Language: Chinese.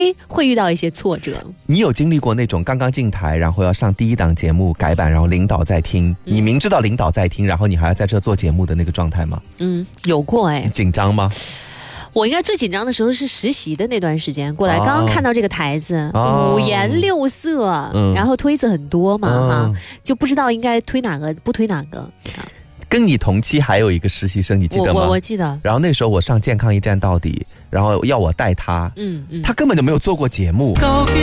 会遇到一些挫折。 你有经历过那种刚刚进台，然后要上第一档节目改版，然后领导在听，你明知道领导在听，然后你还要在这做节目的那个状态吗？ 有过哎。 紧张吗？ 我应该最紧张的时候是实习的那段时间过来，刚刚看到这个台子，五颜六色，然后推子很多嘛，就不知道应该推哪个不推哪个。 跟你同期还有一个实习生，你记得吗？ 我记得。 然后那时候我上健康一站到底，然后要我带他，他根本就没有做过节目。